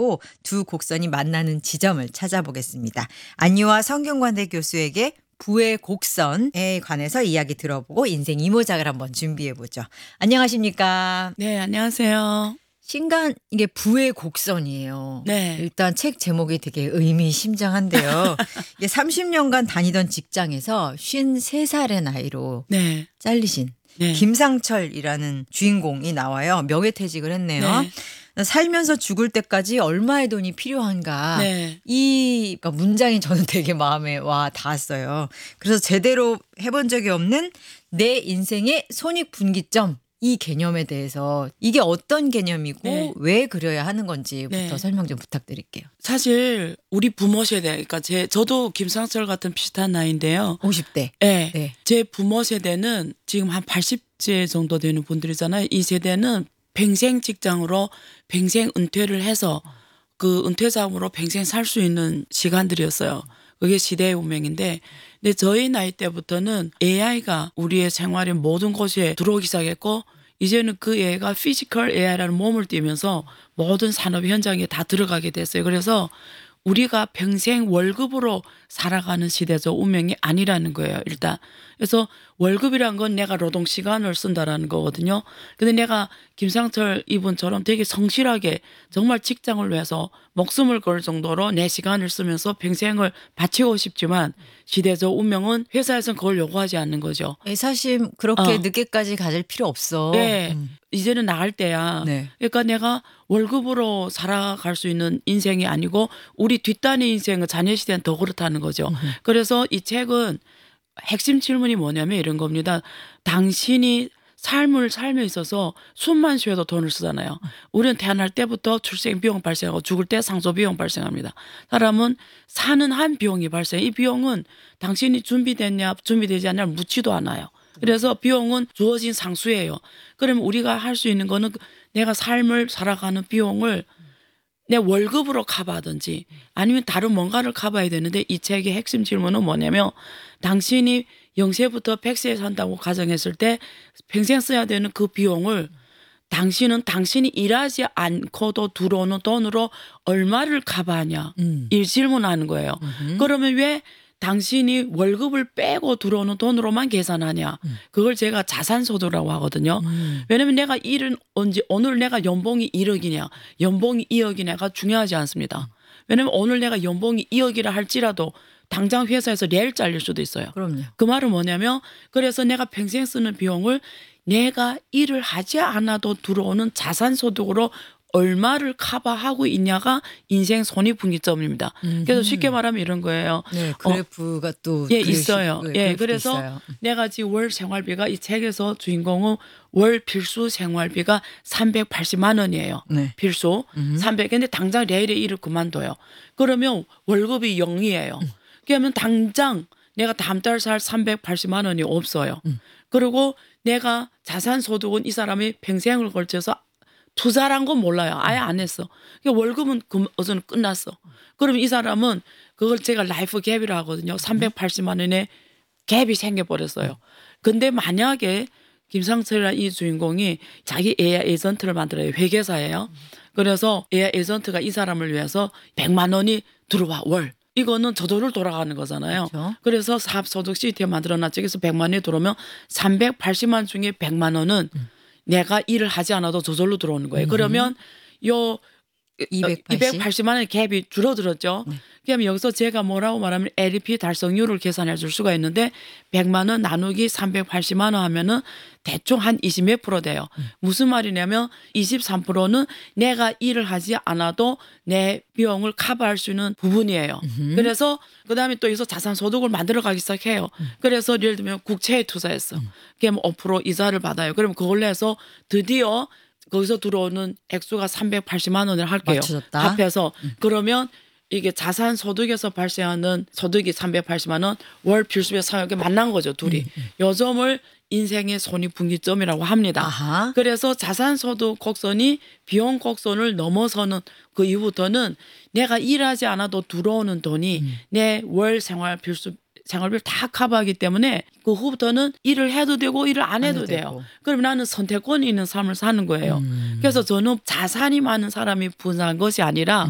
가지고 두 곡선이 만나는 지점을 찾아보겠습니다. 안유아 성균관대 교수에게 부의 곡선에 관해서 이야기 들어보고 인생 이모작을 한번 준비해보죠. 안녕하십니까? 네, 안녕하세요. 신간 이게 부의 곡선이에요. 네. 일단 책 제목이 되게 의미심장한데요. 이게 30년간 다니던 직장에서 53살의 나이로 네. 잘리신 네. 김상철이라는 주인공이 나와요. 명예퇴직을 했네요. 네. 살면서 죽을 때까지 얼마의 돈이 필요한가. 네. 이 그러니까 문장이 저는 되게 마음에 와 닿았어요. 그래서 제대로 해본 적이 없는 내 인생의 손익분기점 이 개념에 대해서 이게 어떤 개념이고 네. 왜 그려야 하는 건지부터 네. 설명 좀 부탁드릴게요. 사실 우리 부모 세대, 그러니까 저도 김상철 같은 비슷한 나이인데요. 50대. 네. 네. 제 부모 세대는 지금 한 80세 정도 되는 분들이잖아요. 이 세대는 평생 직장으로 평생 은퇴를 해서 그 은퇴자금으로 평생 살 수 있는 시간들이었어요. 그게 시대의 운명인데, 근데 저희 나이 때부터는 AI가 우리의 생활의 모든 곳에 들어오기 시작했고, 이제는 그 AI가 피지컬 AI라는 몸을 띠면서 모든 산업 현장에 다 들어가게 됐어요. 그래서 우리가 평생 월급으로 살아가는 시대죠. 운명이 아니라는 거예요, 일단. 그래서 월급이란 건 내가 노동 시간을 쓴다라는 거거든요. 근데 내가 김상철 이분처럼 되게 성실하게 정말 직장을 위해서 목숨을 걸 정도로 내 시간을 쓰면서 평생을 바치고 싶지만 시대적 운명은 회사에서는 그걸 요구하지 않는 거죠. 사실 그렇게 늦게까지 가질 필요 없어. 네. 이제는 나갈 때야. 네. 그러니까 내가 월급으로 살아갈 수 있는 인생이 아니고 우리 뒷단의 인생은 자녀 시대는 더 그렇다는 거죠. 그래서 이 책은 핵심 질문이 뭐냐면 이런 겁니다. 당신이 삶을 살며 있어서 숨만 쉬어도 돈을 쓰잖아요. 우리는 태어날 때부터 출생 비용 발생하고 죽을 때 상조 비용 발생합니다. 사람은 사는 한 비용이 발생. 이 비용은 당신이 준비됐냐 준비되지 않냐 묻지도 않아요. 그래서 비용은 주어진 상수예요. 그러면 우리가 할 수 있는 거는 내가 삶을 살아가는 비용을 내 월급으로 커버하든지 아니면 다른 뭔가를 커버해야 되는데 이 책의 핵심 질문은 뭐냐면 당신이 0세부터 100세에 산다고 가정했을 때 평생 써야 되는 그 비용을 당신은 당신이 일하지 않고도 들어오는 돈으로 얼마를 커버하냐 이 질문하는 거예요. 그러면 왜 당신이 월급을 빼고 들어오는 돈으로만 계산하냐. 그걸 제가 자산소득이라고 하거든요. 왜냐면 내가 일은 언제 오늘 내가 연봉이 1억이냐 연봉이 2억이냐가 중요하지 않습니다. 왜냐면 오늘 내가 연봉이 2억이라 할지라도 당장 회사에서 내일 잘릴 수도 있어요. 그럼요. 그 말은 뭐냐면 그래서 내가 평생 쓰는 비용을 내가 일을 하지 않아도 들어오는 자산소득으로 얼마를 커버하고 있냐가 인생 손익분기점입니다. 그래서 쉽게 말하면 이런 거예요. 네, 그래프가 또 있어요. 그래서 있어요. 내가 지금 월 생활비가 이 책에서 주인공은 월 필수 생활비가 380만 원이에요. 네. 필수 300. 근데 당장 내일에 일을 그만둬요. 그러면 월급이 0이에요. 그러면 당장 내가 다음 달 살 380만 원이 없어요. 그리고 내가 자산소득은 이 사람이 평생을 걸쳐서 투자란 건 몰라요. 아예 안 했어. 그러니까 월급은 어제는 끝났어. 그러면 이 사람은 그걸 제가 라이프 갭이라 하거든요. 380만 원의 갭이 생겨버렸어요. 근데 만약에 김상철이라는 이 주인공이 자기 AI 에이전트를 만들어요. 회계사예요. 그래서 AI 에이전트가 이 사람을 위해서 100만 원이 들어와 월. 이거는 저절로 돌아가는 거잖아요. 그렇죠. 그래서 사업소득 시스템 만들어놨죠. 그래서 100만 원이 들어오면 380만 중에 100만 원은 내가 일을 하지 않아도 저절로 들어오는 거예요. 그러면 요 280만 원의 갭이 줄어들었죠. 그러면 여기서 제가 뭐라고 말하면 LEP 달성률을 계산해 줄 수가 있는데 100만 원 나누기 380만 원 하면은 대충 한 20 몇 프로 돼요. 무슨 말이냐면 23%는 내가 일을 하지 않아도 내 비용을 커버할 수 있는 부분이에요. 그래서 그다음에 또 여기서 자산소득을 만들어가기 시작해요. 그래서 예를 들면 국채에 투자했어. 그럼 5% 이자를 받아요. 그러면 그걸로 해서 드디어 거기서 들어오는 액수가 380만 원을 할게요. 맞춰졌다. 합해서. 그러면 이게 자산소득에서 발생하는 소득이 380만 원, 월 필수비 사용에 만난 거죠, 둘이. 요 점을 인생의 손익분기점이라고 합니다. 아하. 그래서 자산소득 곡선이 비용 곡선을 넘어서는 그 이후부터는 내가 일하지 않아도 들어오는 돈이 내 월 생활 필수 생활비를 다 커버하기 때문에 그 후부터는 일을 해도 되고 일을 안 해도 돼요. 그럼 나는 선택권이 있는 삶을 사는 거예요. 그래서 저는 자산이 많은 사람이 부자한 것이 아니라